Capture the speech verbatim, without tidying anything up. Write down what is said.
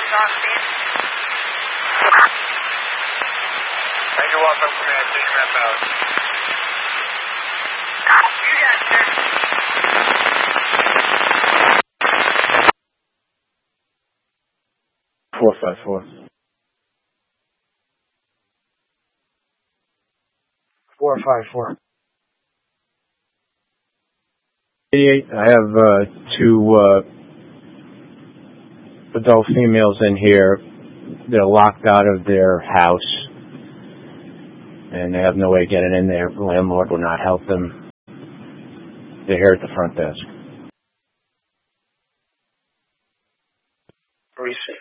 Thank you, welcome, command, take map out. You got it, four five four. four five four. eighty-eight, I have uh, two uh, adult females in here. They're locked out of their house, and they have no way of getting in there. The landlord will not help them. They're here at the front desk. Receive.